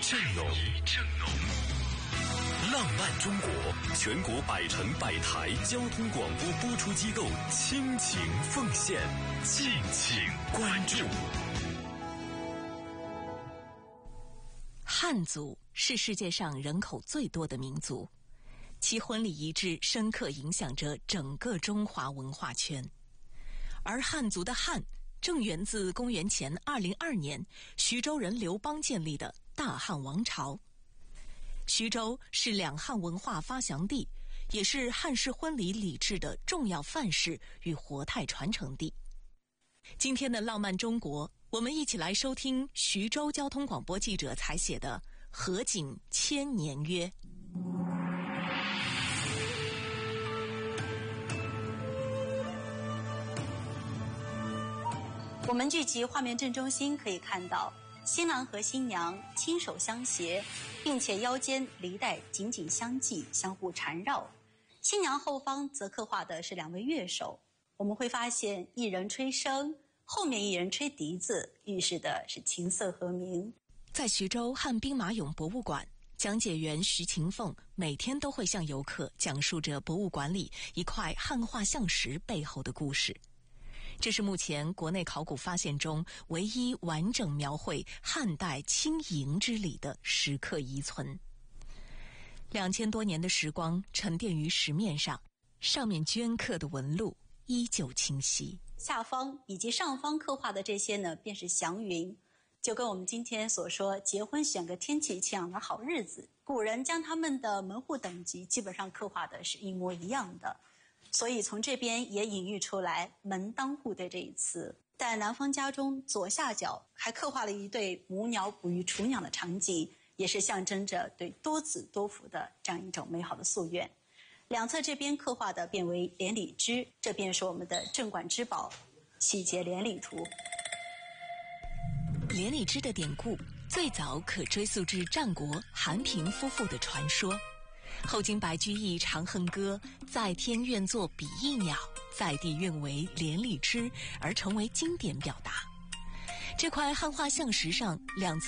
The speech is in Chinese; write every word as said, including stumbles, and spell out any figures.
正浓，正浓。浪漫中国，全国百城百台交通广播播出机构倾情奉献，敬请关注。 汉族是世界上人口最多的民族，其婚礼仪制深刻影响着整个中华文化圈。而汉族的汉正源自公元前二零二年徐州人刘邦建立的大汉王朝。徐州是两汉文化发祥地，也是汉式婚礼礼制的重要范式与活态传承地。今天的浪漫中国，我们一起来收听徐州交通广播记者采写的《河景千年约》。 我们聚集画面正中心，可以看到新郎和新娘亲手相携，并且腰间离带紧紧相系，相互缠绕。新娘后方则刻画的是两位乐手，我们会发现一人吹笙，后面一人吹笛子，预示的是琴瑟和鸣。 在徐州汉兵马俑博物馆，讲解员徐晴凤每天都会向游客讲述着博物馆里一块汉画像石背后的故事。这是目前国内考古发现中唯一完整描绘汉代轻盈之礼的石刻遗存。两千多年的时光沉淀于石面上，上面镌刻的纹路依旧清晰。 下方以及上方刻画的这些呢，便是祥云，就跟我们今天所说结婚选个天气晴朗的好日子，古人将他们的门户等级基本上刻画的是一模一样的。所以从这边也隐喻出来门当户对这一词。在男方家中左下角还刻画了一对母鸟哺育雏鸟的场景，也是象征着对多子多福的这样一种美好的夙愿。两侧这边刻画的变为连理枝，这便是我们的镇馆之宝喜结连理图。 连理枝的典故最早可追溯至战国韩平夫妇的传说。后经白居易《长恨歌》在天愿作比翼鸟，在地愿为连理枝，而成为经典表达。这块汉画像石上两侧